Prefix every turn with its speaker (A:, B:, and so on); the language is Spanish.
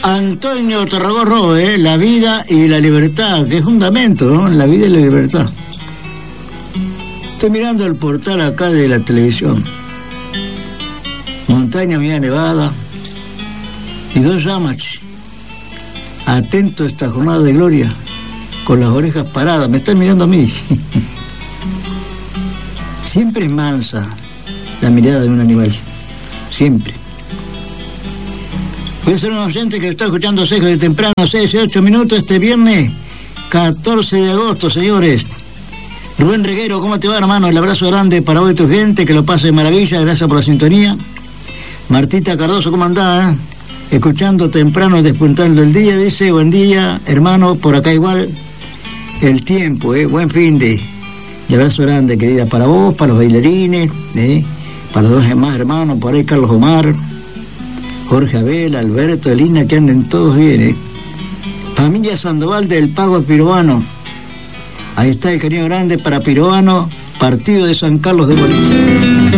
A: Antonio Torragorro, la vida y la libertad, que es fundamento, ¿no? La vida y la libertad. Estoy mirando el portal acá de la televisión. Montaña mía nevada y dos llamas. Atento a esta jornada de gloria, con las orejas paradas. Me están mirando a mí. Siempre es mansa la mirada de un animal. Siempre. Voy a ser un oyente que está escuchando Cejo de temprano, 6 y 8 minutos, este viernes 14 de agosto, señores. Rubén Reguero, ¿cómo te va, hermano? El abrazo grande para hoy tu gente, que lo pase de maravilla, gracias por la sintonía. Martita Cardoso, ¿cómo andás? Escuchando temprano, despuntando el día, dice, buen día, hermano, por acá igual. El tiempo, buen fin de... El abrazo grande, querida, para vos, para los bailarines, para los demás hermanos, por ahí Carlos Omar, Jorge Abel, Alberto, Elina, que anden todos bien, Familia Sandoval del Pago Piroano. Ahí está el cariño grande para Piroano, partido de San Carlos de Bolívar.